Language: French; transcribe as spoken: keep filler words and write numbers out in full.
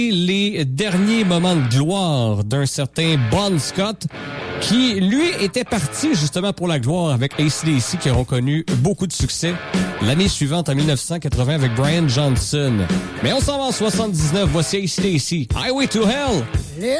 les derniers moments de gloire d'un certain Bon Scott qui, lui, était parti justement pour la gloire avec A C D C qui auront connu beaucoup de succès l'année suivante en dix-neuf cent quatre-vingts avec Brian Johnson. Mais on s'en va en soixante-dix-neuf, voici A C D C, Highway to Hell.